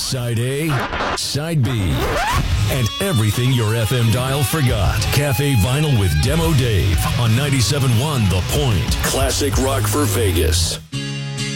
Side A, Side B, and everything your FM dial forgot. Cafe Vinyl with Demo Dave on 97.1 The Point. Classic rock for Vegas.